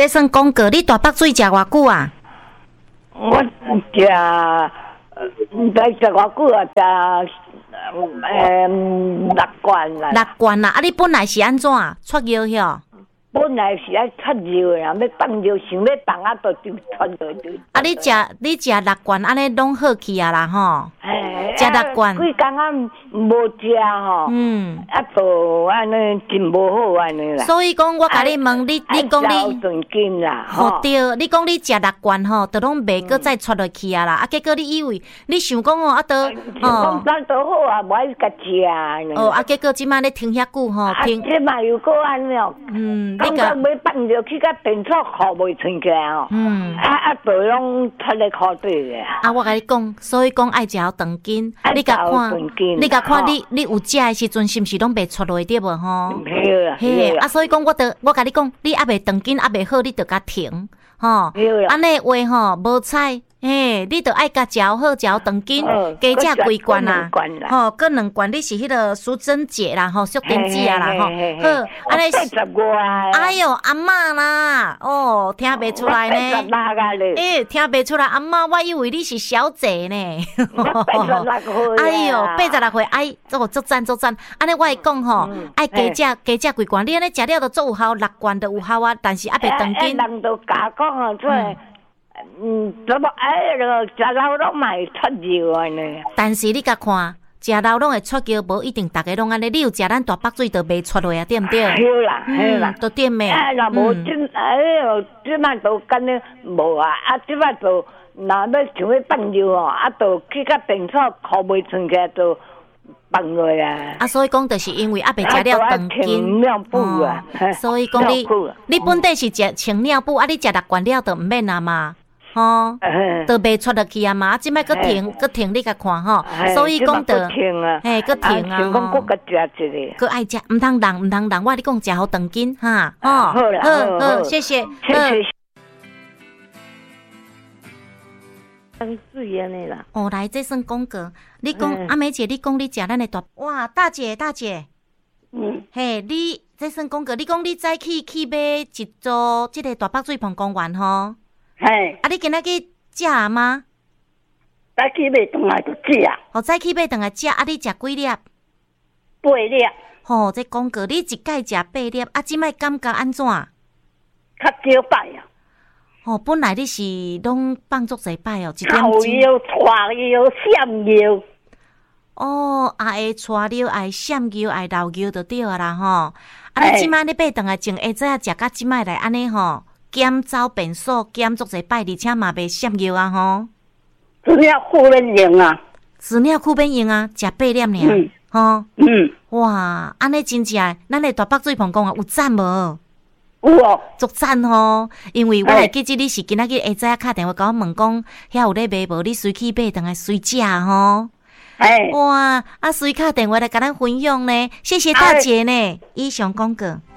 这算讲过，你大北水食偌久啊？ 我食，唔知食偌久啊？食6罐啦。 6罐啦，啊！你本来是安怎出药哟？ 本来是爱出药啦，要放药，想要放啊，就出药就。 啊！你食6罐，安尼拢好去啊啦吼。食6罐。 几工啊无食吼。啊，就安尼真无好安尼啦。 所以讲，我甲你问，你讲你顿斤啦， 吼对，你讲你食6罐吼，都拢袂个再出落去啊啦。啊，结果你以为你想讲哦，啊都讲咱都好啊，无爱甲食啊。 哦，啊，结果即摆咧停遐久吼，停。 即摆又过安尼哦。刚刚要放着去甲电车裤袂穿起来哦。就拢出来裤底嘅。 啊，我甲你讲，所以讲爱食长筋。你甲看，你有食的时阵是毋是拢袂出落对无吼？嘿，啊，所以讲我甲你讲，你还袂长筋，还袂好，你着甲停，吼。安尼话吼无彩。嘿，你着爱甲食好，食长筋，加食几罐啊，吼，各2罐，你是迄个苏珍姐啦，吼，舒丁子啊啦，吼，好，安尼 80外。 哎哟，阿嬷啦，哦，听袂出来呢，听袂出来，阿嬷，我以为你是小姐呢 ，86岁。 哎哟，86岁，哎，足赞，安尼我会讲吼，爱加食几罐，你安尼食了就足有效，6罐就有效啊，但是还袂长筋。 人都假讲哦，怎么食老拢会出药安尼？ 但是你甲看，食老拢会出药，无一定大家拢安尼。你有食咱大北水就袂出来啊，对毋对？ 对啦， 都对咩？ 若无即摆都干呢无啊，即摆就若要想要放药哦，就去甲电车裤袂穿起来就放落啊。 啊，所以讲就是因为袂食了长筋，所以讲你本地是食清尿布，啊，你食6罐了就毋免啊嘛。吼，都袂出得去啊嘛！即摆搁停，你甲看吼，所以讲得，嘿，搁停啊！ 想讲搁食一个， 搁爱食，毋通人，我你讲食好长筋哈，好，谢谢。 水安尼啦。 哦，来，这算讲过。你讲阿梅姐，你讲你食咱的大哇，大姐，嘿，你这算讲过。你讲你早起买一组即个大北水盆公园吼。 嘿， 啊！你今仔去食啊吗？ 早起买回来就食。 哦，早起买回来食，啊！你食几粒 ？8粒。 吼，这讲过，你一届食8粒，啊！即摆感觉安怎？ 较少摆啊。 吼，本来你是拢放足侪摆哦，1点钟。臭药、带药、闪药。 哦，会带药，会闪药，会漏药就对啦吼。啊！你即摆你买回来，从下早食到即摆来安尼吼。减走便所，减足侪摆，而且嘛袂闪药啊吼。 资料库免用啊， 资料库免用啊，食8粒尔，吼。哇，安尼真正，咱的大北水盆公园有赞无？ 有哦， 足赞吼！因为我会记得你是今仔日下早敲电话甲我问讲，遐有咧卖无？你随去买，等下随食吼。哇，啊随敲电话来甲咱分享呢，谢谢大姐呢，以上讲过。